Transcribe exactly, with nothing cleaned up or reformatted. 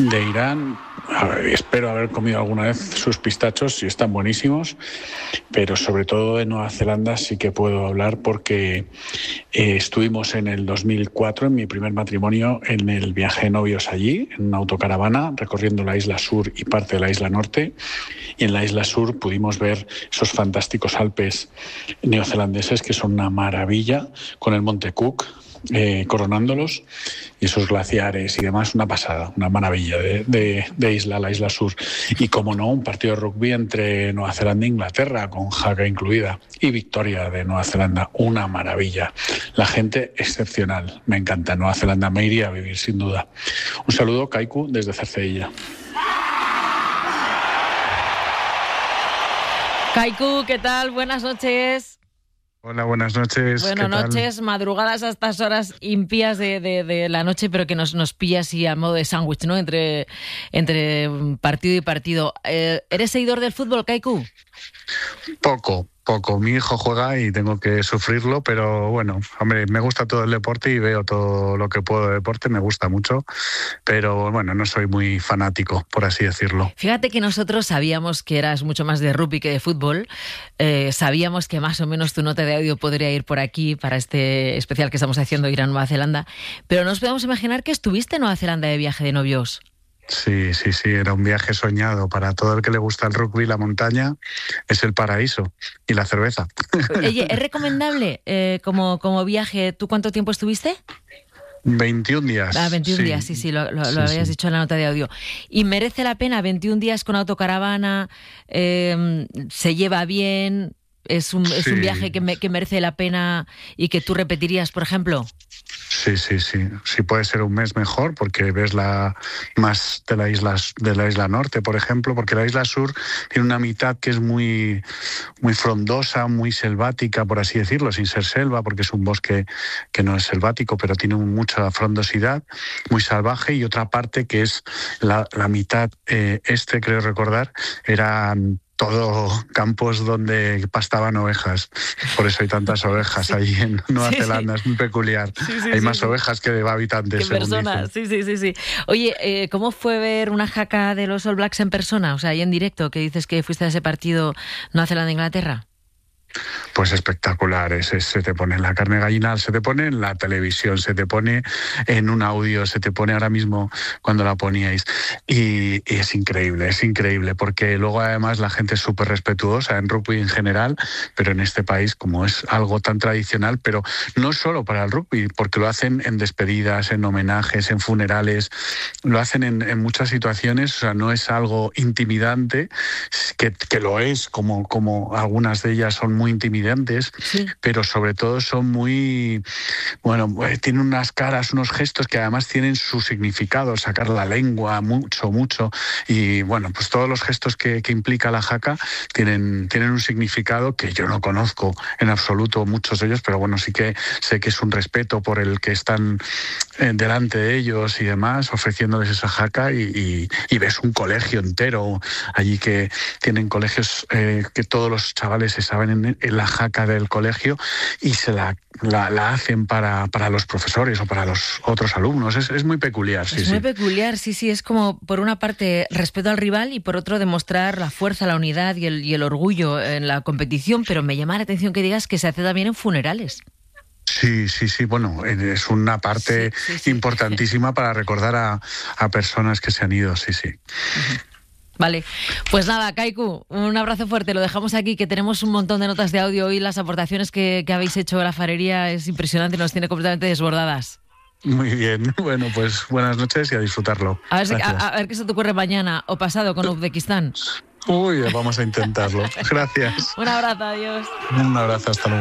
De Irán, a ver, espero haber comido alguna vez sus pistachos y están buenísimos, pero sobre todo de Nueva Zelanda sí que puedo hablar porque eh, estuvimos en el dos mil cuatro, en mi primer matrimonio, en el viaje de novios allí, en una autocaravana, recorriendo la isla sur y parte de la isla norte, y en la isla sur pudimos ver esos fantásticos Alpes neozelandeses que son una maravilla, con el Monte Cook Eh, coronándolos, y esos glaciares y demás, una pasada, una maravilla de, de, de isla, la isla sur. Y como no, un partido de rugby entre Nueva Zelanda e Inglaterra, con haka incluida, y victoria de Nueva Zelanda, una maravilla. La gente excepcional, me encanta. Nueva Zelanda me iría a vivir sin duda. Un saludo, Kaiku, desde Cercedilla. Kaiku, ¿qué tal? Buenas noches. Hola, buenas noches. Buenas noches, madrugadas a estas horas impías de, de, de la noche, pero que nos, nos pilla así a modo de sándwich, ¿no? Entre, entre partido y partido. Eh, ¿Eres seguidor del fútbol, Kaiku? Poco, poco. Mi hijo juega y tengo que sufrirlo, pero bueno, hombre, me gusta todo el deporte y veo todo lo que puedo de deporte, me gusta mucho, pero bueno, no soy muy fanático, por así decirlo. Fíjate que nosotros sabíamos que eras mucho más de rugby que de fútbol, eh, sabíamos que más o menos tu nota de audio podría ir por aquí para este especial que estamos haciendo, ir a Nueva Zelanda, pero nos podemos imaginar que estuviste en Nueva Zelanda de viaje de novios. Sí, sí, sí, era un viaje soñado. Para todo el que le gusta el rugby, la montaña es el paraíso. Y la cerveza. Oye, ¿es recomendable eh, como, como viaje? ¿Tú cuánto tiempo estuviste? veintiún días. Ah, veintiún sí. días, sí, sí, lo, lo, sí, lo habías sí. dicho en la nota de audio. ¿Y merece la pena veintiún días con autocaravana? Eh, ¿Se lleva bien? ¿Es un, es Sí. un viaje que, me, que merece la pena y que tú repetirías, por ejemplo? Sí, sí, sí. Sí puede ser un mes mejor porque ves la más de la isla de la isla norte, por ejemplo, porque la isla sur tiene una mitad que es muy muy frondosa, muy selvática, por así decirlo, sin ser selva, porque es un bosque que no es selvático, pero tiene mucha frondosidad, muy salvaje, y otra parte que es la, la mitad eh, este, creo recordar, eran todo campos donde pastaban ovejas. Por eso hay tantas ovejas sí. allí en Nueva sí, Zelanda, sí. es muy peculiar. Sí, sí, hay sí, más sí. ovejas que de habitantes. Que personas, sí, sí, sí, sí. Oye, eh, ¿cómo fue ver una jaca de los All Blacks en persona? O sea, ahí en directo, que dices que fuiste a ese partido Nueva Zelanda-Inglaterra. Pues espectacular, es, es, se te pone en la carne gallina, se te pone en la televisión, se te pone en un audio, se te pone ahora mismo cuando la poníais. Y, y es increíble, es increíble, porque luego además la gente es súper respetuosa en rugby en general, pero en este país, como es algo tan tradicional, pero no solo para el rugby, porque lo hacen en despedidas, en homenajes, en funerales, lo hacen en, en muchas situaciones, o sea, no es algo intimidante, que, que lo es, como, como algunas de ellas son muy intimidantes, sí. pero sobre todo son muy, bueno, tienen unas caras, unos gestos que además tienen su significado, sacar la lengua, mucho, mucho, y bueno, pues todos los gestos que, que implica la jaca tienen, tienen un significado que yo no conozco en absoluto muchos de ellos, pero bueno, sí que sé que es un respeto por el que están eh, delante de ellos y demás, ofreciéndoles esa jaca, y, y, y ves un colegio entero allí que tienen colegios eh, que todos los chavales se saben en en la jaca del colegio y se la, la, la hacen para, para los profesores o para los otros alumnos. Es, es muy peculiar, sí, Es sí. muy peculiar, sí, sí. Es como, por una parte, respeto al rival y por otro, demostrar la fuerza, la unidad y el, y el orgullo en la competición, pero me llama la atención que digas que se hace también en funerales. Sí, sí, sí, bueno, es una parte sí, sí, sí. importantísima para recordar a, a personas que se han ido, sí, sí. Uh-huh. Vale, pues nada, Kaiku, un abrazo fuerte, lo dejamos aquí, que tenemos un montón de notas de audio hoy, las aportaciones que, que habéis hecho a la farería es impresionante, nos tiene completamente desbordadas. Muy bien, bueno, pues buenas noches y a disfrutarlo. A ver, si, a, a ver qué se te ocurre mañana o pasado con Uzbekistán. Uy, vamos a intentarlo. Gracias. Un abrazo, adiós. Un abrazo, hasta luego.